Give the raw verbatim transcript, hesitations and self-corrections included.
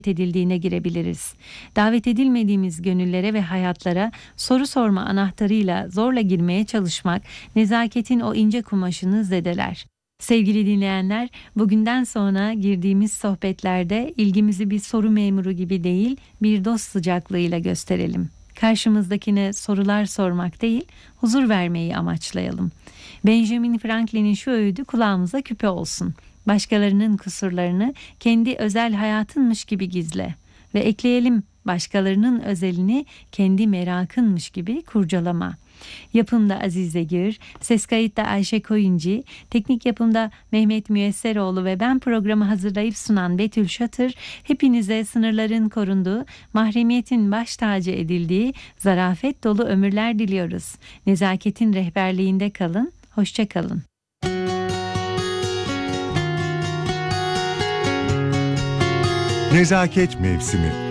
edildiğine girebiliriz. Davet edilmediğimiz gönüllere ve hayatlara soru sorma anahtarıyla zorla girmeye çalışmak, nezaketin o ince kumaşını zedeler. Sevgili dinleyenler, bugünden sonra girdiğimiz sohbetlerde ilgimizi bir soru memuru gibi değil, bir dost sıcaklığıyla gösterelim. Karşımızdakine sorular sormak değil, huzur vermeyi amaçlayalım. Benjamin Franklin'in şu öğüdü kulağımıza küpe olsun. Başkalarının kusurlarını kendi özel hayatınmış gibi gizle ve ekleyelim, başkalarının özelini kendi merakınmış gibi kurcalama. Yapımda Azize Gür, ses kayıtta Ayşe Koyuncu, teknik yapımda Mehmet Müyesseroğlu ve ben programı hazırlayıp sunan Betül Şatır, hepinize sınırların korunduğu, mahremiyetin baş tacı edildiği zarafet dolu ömürler diliyoruz. Nezaketin rehberliğinde kalın, hoşça kalın. Nezaket Mevsimi.